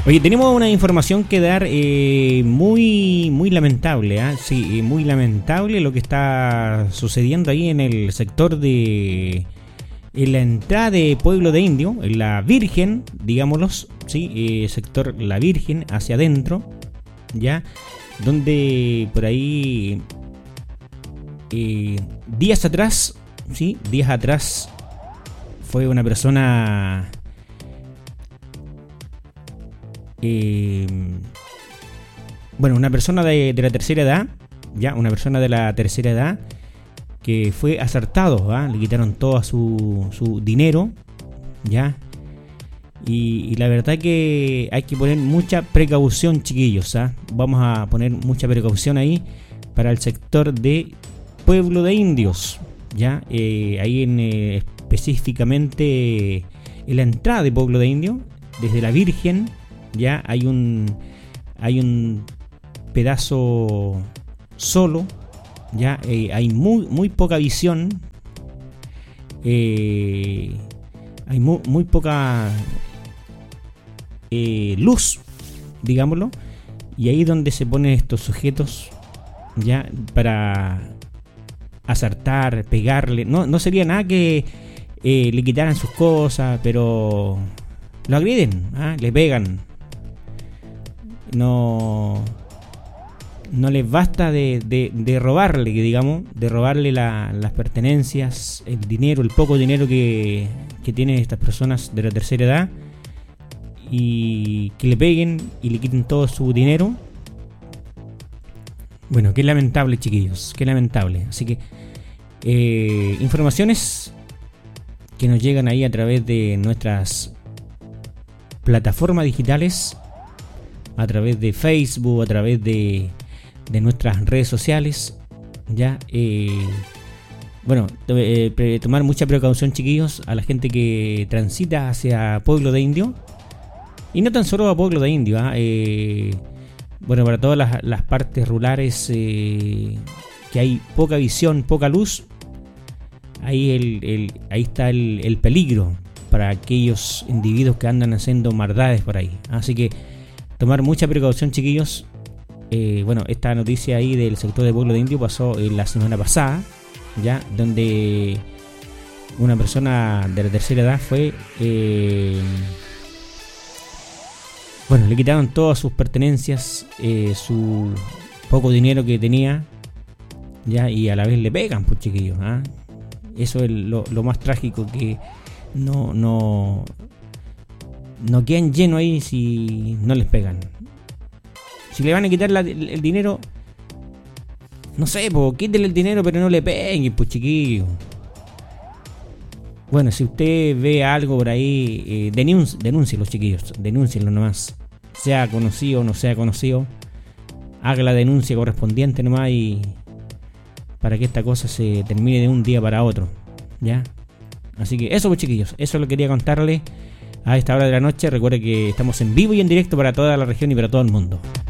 Oye, tenemos una información que dar muy lamentable, ¿eh? Sí, muy lamentable lo que está sucediendo ahí en el sector de... En la entrada de Pueblo de Indio, en la Virgen, digámoslo, ¿sí? Sector La Virgen, hacia adentro, ¿ya? Donde por ahí... días atrás, ¿sí? Días atrás fue una persona... una persona de la tercera edad, ya, una persona de la tercera edad que fue asaltado, ¿eh? Le quitaron todo su dinero, ya, y la verdad que hay que poner mucha precaución, chiquillos, ¿eh? Vamos a poner mucha precaución ahí para el sector de Pueblo de Indios, ya, ahí específicamente en la entrada de Pueblo de Indio, desde la Virgen. Ya hay un pedazo solo, ya hay muy poca visión, hay muy poca luz, digámoslo, y ahí es donde se ponen estos sujetos, ya, para asaltar, pegarle. No sería nada que le quitaran sus cosas, pero lo agreden, le pegan. No les basta de robarle, digamos, de robarle las pertenencias, el dinero, el poco dinero que tienen estas personas de la tercera edad, y que le peguen y le quiten todo su dinero. Bueno, qué lamentable, chiquillos, qué lamentable. Así que informaciones que nos llegan ahí a través de nuestras plataformas digitales, a través de Facebook, a través de nuestras redes sociales, ya. Tomar mucha precaución, chiquillos, a la gente que transita hacia Pueblo de Indio, y no tan solo a Pueblo de Indio, para todas las partes rurales que hay poca visión, poca luz, ahí está el peligro para aquellos individuos que andan haciendo maldades por ahí. Así que tomar mucha precaución, chiquillos. Esta noticia ahí del sector de Pueblo de Indio pasó la semana pasada, ya, donde una persona de la tercera edad fue... le quitaron todas sus pertenencias, su poco dinero que tenía, ya, y a la vez le pegan, pues, chiquillos, ¿eh? Eso es lo más trágico, que no quedan llenos ahí si no les pegan. Si le van a quitar el dinero, no sé, pues quítele el dinero, pero no le peguen, pues, chiquillos. Bueno, si usted ve algo por ahí, denúncielo, chiquillos, denúncielo nomás. Sea conocido o no sea conocido, haga la denuncia correspondiente nomás, y para que esta cosa se termine de un día para otro, ¿ya? Así que eso, pues, chiquillos, eso lo quería contarle a esta hora de la noche. Recuerde que estamos en vivo y en directo para toda la región y para todo el mundo.